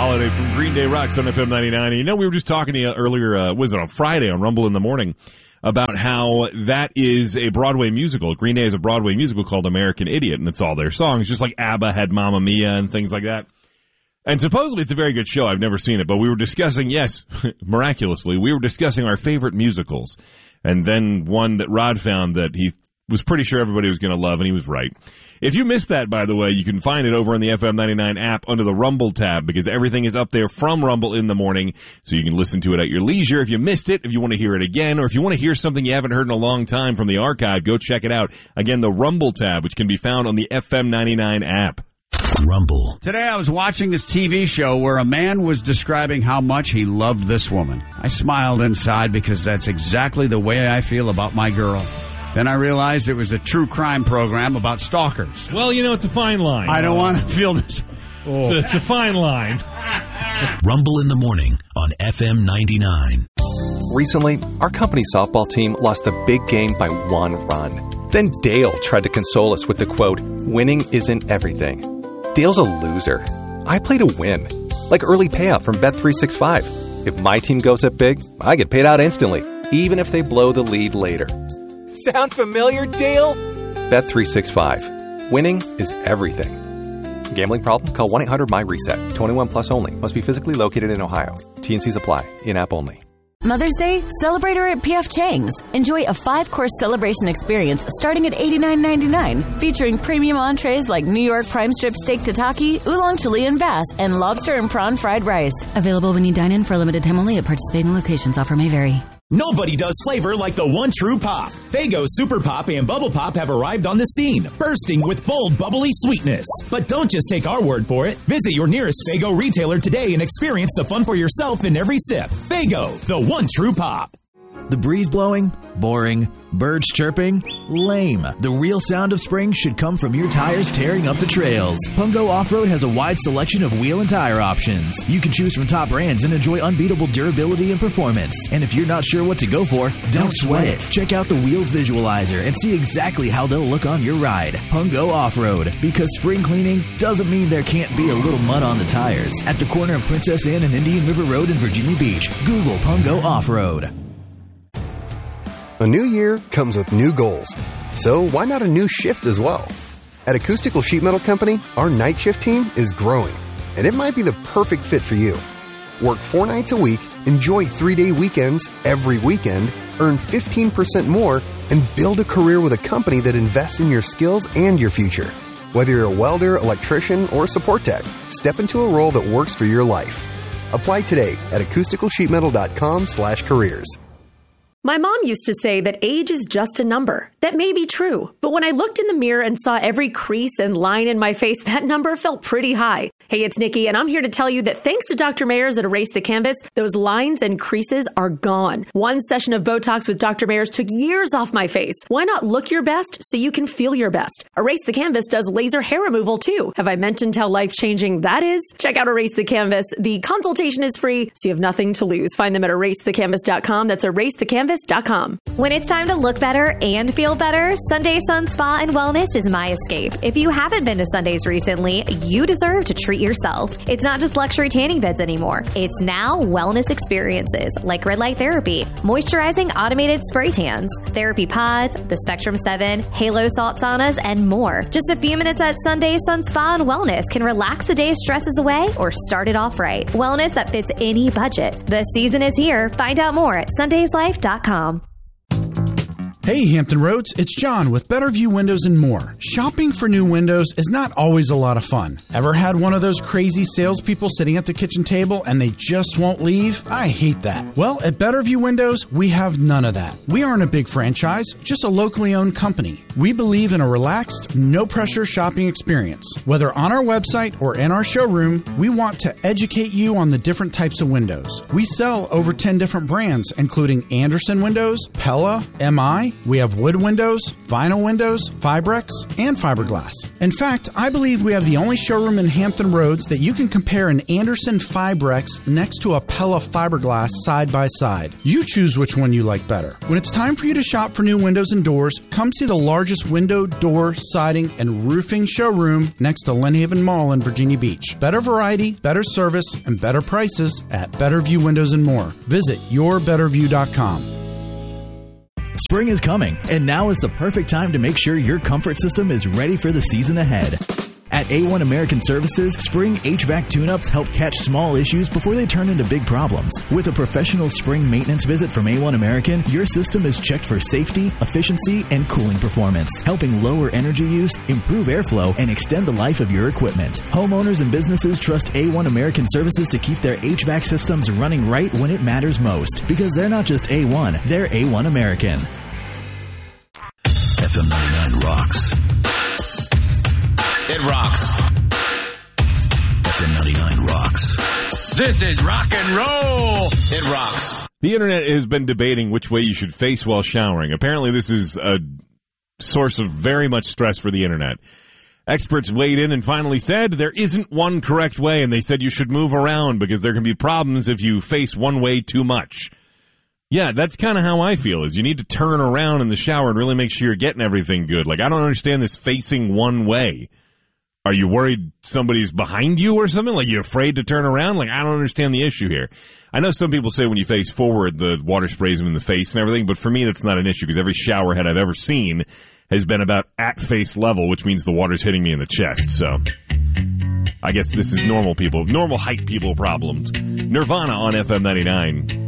Holiday from Green Day Rocks on FM 99. You know, we were just talking to you earlier, was it on Friday on Rumble in the Morning, about how that is a Broadway musical. Green Day is a Broadway musical called American Idiot, and it's all their songs, just like ABBA had Mamma Mia and things like that. And supposedly it's a very good show. I've never seen it, but we were discussing, yes, miraculously, we were discussing our favorite musicals. And then one that Rod found that he was pretty sure everybody was going to love, and he was right. If you missed that, by the way, you can find it over on the FM 99 app under the Rumble tab, because everything is up there from Rumble in the morning, so you can listen to it at your leisure. If you missed it, if you want to hear it again, or if you want to hear something you haven't heard in a long time from the archive, go check it out. Again, the Rumble tab, which can be found on the FM 99 app. Rumble. Today I was watching this TV show where a man was describing how much he loved this woman. I smiled inside because that's exactly the way I feel about my girl. Then I realized it was a true crime program about stalkers. Well, you know, it's a fine line. I don't want to feel this. Oh. It's a fine line. Rumble in the Morning on FM 99. Recently, our company softball team lost the big game by 1 run. Then Dale tried to console us with the quote, "Winning isn't everything." Dale's a loser. I play to win. Like early payout from Bet365. If my team goes up big, I get paid out instantly, even if they blow the lead later. Sound familiar, Dale? Bet365. Winning is everything. Gambling problem? Call 1-800-MY-RESET. 21 plus only. Must be physically located in Ohio. T&Cs apply. In-app only. Mother's Day? Celebrate her at P.F. Chang's. Enjoy a 5-course celebration experience starting at $89.99, featuring premium entrees like New York prime strip steak tataki, oolong Chilean bass, and lobster and prawn fried rice. Available when you dine in for a limited time only at participating locations. Offer may vary. Nobody does flavor like the one true pop. Faygo Super Pop and Bubble Pop have arrived on the scene, bursting with bold, bubbly sweetness. But don't just take our word for it. Visit your nearest Faygo retailer today and experience the fun for yourself in every sip. Faygo, the one true pop. The breeze blowing? Boring. Birds chirping? Lame. The real sound of spring should come from your tires tearing up the trails. Pungo Off-Road has a wide selection of wheel and tire options. You can choose from top brands and enjoy unbeatable durability and performance. And if you're not sure what to go for, don't sweat it. Check out the Wheels Visualizer and see exactly how they'll look on your ride. Pungo Off-Road. Because spring cleaning doesn't mean there can't be a little mud on the tires. At the corner of Princess Anne and Indian River Road in Virginia Beach, Google Pungo Off-Road. A new year comes with new goals, so why not a new shift as well? At Acoustical Sheet Metal Company, our night shift team is growing, and it might be the perfect fit for you. Work 4 nights a week, enjoy 3-day weekends every weekend, earn 15% more, and build a career with a company that invests in your skills and your future. Whether you're a welder, electrician, or support tech, step into a role that works for your life. Apply today at acousticalsheetmetal.com/careers. My mom used to say that age is just a number. That may be true, but when I looked in the mirror and saw every crease and line in my face, that number felt pretty high. Hey, it's Nikki, and I'm here to tell you that thanks to Dr. Mayers at Erase the Canvas, those lines and creases are gone. One session of Botox with Dr. Mayers took years off my face. Why not look your best so you can feel your best? Erase the Canvas does laser hair removal, too. Have I mentioned how life-changing that is? Check out Erase the Canvas. The consultation is free, so you have nothing to lose. Find them at erasethecanvas.com. That's erasethecanvas.com. When it's time to look better and feel better, Sunday Sun Spa and Wellness is my escape. If you haven't been to Sundays recently, you deserve to treat yourself. It's not just luxury tanning beds anymore. It's now wellness experiences like red light therapy, moisturizing automated spray tans, therapy pods, the Spectrum 7, Halo salt saunas, and more. Just a few minutes at Sunday Sun Spa and Wellness can relax the day's stresses away or start it off right. Wellness that fits any budget. The season is here. Find out more at sundayslife.com. Hey, Hampton Roads, it's John with Better View Windows and More. Shopping for new windows is not always a lot of fun. Ever had one of those crazy salespeople sitting at the kitchen table and they just won't leave? I hate that. Well, at Better View Windows, we have none of that. We aren't a big franchise, just a locally owned company. We believe in a relaxed, no-pressure shopping experience. Whether on our website or in our showroom, we want to educate you on the different types of windows. We sell over 10 different brands, including Andersen Windows, Pella, MI, We have wood windows, vinyl windows, Fibrex, and fiberglass. In fact, I believe we have the only showroom in Hampton Roads that you can compare an Anderson Fibrex next to a Pella fiberglass side by side. You choose which one you like better. When it's time for you to shop for new windows and doors, come see the largest window, door, siding, and roofing showroom next to Lynn Haven Mall in Virginia Beach. Better variety, better service, and better prices at Better View Windows and More. Visit yourbetterview.com. Spring is coming, and now is the perfect time to make sure your comfort system is ready for the season ahead. At A1 American Services, spring HVAC tune-ups help catch small issues before they turn into big problems. With a professional spring maintenance visit from A1 American, your system is checked for safety, efficiency, and cooling performance, helping lower energy use, improve airflow, and extend the life of your equipment. Homeowners and businesses trust A1 American Services to keep their HVAC systems running right when it matters most, because they're not just A1, they're A1 American. FM 99 rocks. It rocks. FM 99 rocks. This is rock and roll. It rocks. The internet has been debating which way you should face while showering. Apparently, this is a source of very much stress for the internet. Experts weighed in and finally said there isn't one correct way, and they said you should move around because there can be problems if you face one way too much. Yeah, that's kind of how I feel, is you need to turn around in the shower and really make sure you're getting everything good. Like, I don't understand this facing one way. Are you worried somebody's behind you or something? Like, you're afraid to turn around? Like, I don't understand the issue here. I know some people say when you face forward, the water sprays them in the face and everything, but for me, that's not an issue because every shower head I've ever seen has been about at face level, which means the water's hitting me in the chest. So I guess this is normal height people problems. Nirvana on FM 99.